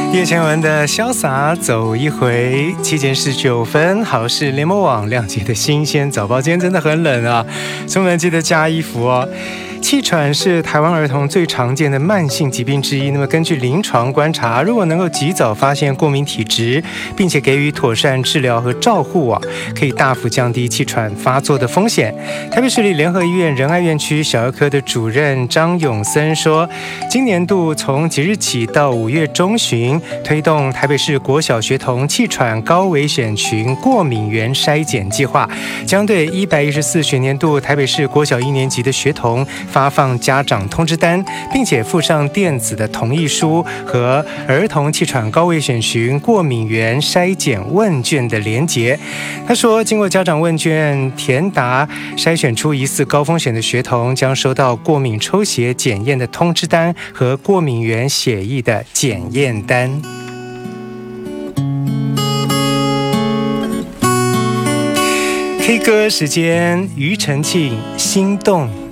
叶倩文的潇洒走一回，7点19分，好事联盟网亮节的新鲜早报，今天真的很冷啊，出门记得加衣服哦。气喘是台湾儿童最常见的慢性疾病之一。那么根据临床观察，如果能够及早发现过敏体质，并且给予妥善治疗和照护啊，可以大幅降低气喘发作的风险。台北市立联合医院仁爱院区小儿科的主任张永森说，今年度从即日起到5月中旬，推动台北市国小学童气喘高危险群过敏原筛检计划，将对114学年度台北市国小1年级的学童发放家长通知单，并且附上电子的同意书和儿童气喘高危险群过敏原筛检问卷的连结。他说，经过家长问卷填答，筛选出疑似高风险的学童，将收到过敏抽血检验的通知单和过敏原血液的检验单。K 歌时间，庾澄庆心动。